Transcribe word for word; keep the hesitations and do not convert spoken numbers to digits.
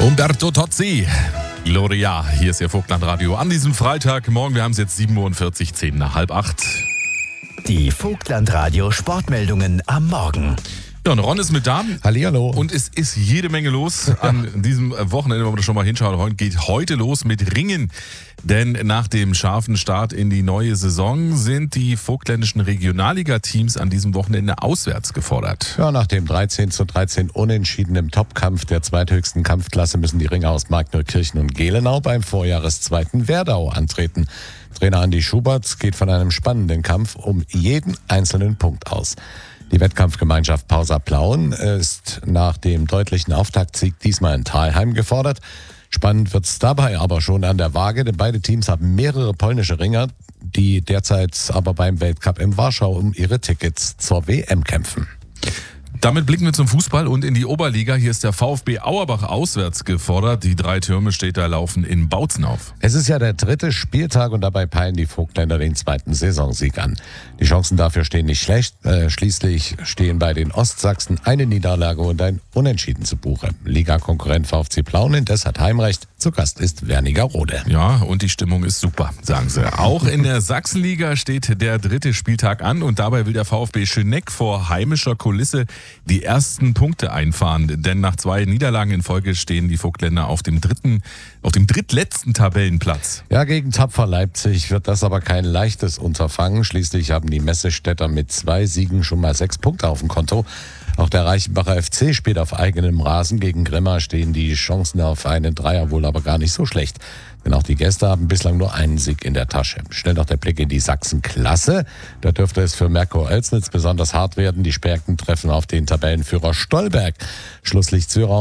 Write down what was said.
Umberto Tozzi. Gloria, hier ist Ihr Vogtlandradio an diesem Freitagmorgen. Wir haben es jetzt sieben Uhr vierzig, zehn nach halb acht. Die Vogtlandradio Sportmeldungen am Morgen. Ja, und Ron ist mit da. Hallihallo. Und es ist jede Menge los an diesem Wochenende, wenn man das schon mal hinschaut. Heute geht heute los mit Ringen. Denn nach dem scharfen Start in die neue Saison sind die vogtländischen Regionalliga-Teams an diesem Wochenende auswärts gefordert. Ja, nach dem dreizehn zu dreizehn Unentschieden im Topkampf der zweithöchsten Kampfklasse müssen die Ringer aus Markneukirchen und Gelenau beim Vorjahreszweiten Werdau antreten. Trainer Andi Schubert geht von einem spannenden Kampf um jeden einzelnen Punkt aus. Die Wettkampfgemeinschaft Pausa Plauen ist nach dem deutlichen Auftaktsieg diesmal in Thalheim gefordert. Spannend wird's dabei aber schon an der Waage, denn beide Teams haben mehrere polnische Ringer, die derzeit aber beim Weltcup in Warschau um ihre Tickets zur W M kämpfen. Damit blicken wir zum Fußball und in die Oberliga. Hier ist der VfB Auerbach auswärts gefordert. Die drei Türme Städter laufen in Bautzen auf. Es ist ja der dritte Spieltag und dabei peilen die Vogtländer den zweiten Saisonsieg an. Die Chancen dafür stehen nicht schlecht. Äh, schließlich stehen bei den Ostsachsen eine Niederlage und ein Unentschieden zu Buche. Ligakonkurrent VfC Plauen indes hat Heimrecht. Zu Gast ist Wernigerode. Ja, und die Stimmung ist super, sagen sie. Auch in der Sachsenliga steht der dritte Spieltag an und dabei will der VfB Schöneck vor heimischer Kulisse die ersten Punkte einfahren. Denn nach zwei Niederlagen in Folge stehen die Vogtländer auf dem dritten, auf dem drittletzten Tabellenplatz. Ja, gegen Tapfer Leipzig wird das aber kein leichtes Unterfangen. Schließlich haben die Messestädter mit zwei Siegen schon mal sechs Punkte auf dem Konto. Auch der Reichenbacher F C spielt auf eigenem Rasen. Gegen Grimma stehen die Chancen auf einen Dreier wohl aber gar nicht so schlecht. Denn auch die Gäste haben bislang nur einen Sieg in der Tasche. Schnell noch der Blick in die Sachsenklasse. Da dürfte es für Merkur Oelsnitz besonders hart werden. Die Sperken treffen auf den Tabellenführer Stolberg. Schlusslicht Zürau